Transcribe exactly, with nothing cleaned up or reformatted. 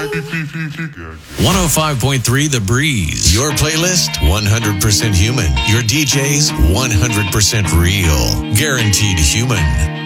one oh five point three The Breeze. Your playlist, one hundred percent human. Your D Js, one hundred percent real. Guaranteed human.